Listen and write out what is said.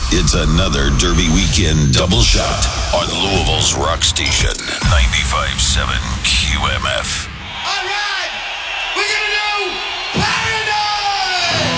It's another Derby Weekend double shot on Louisville's Rock Station, 95.7 QMF.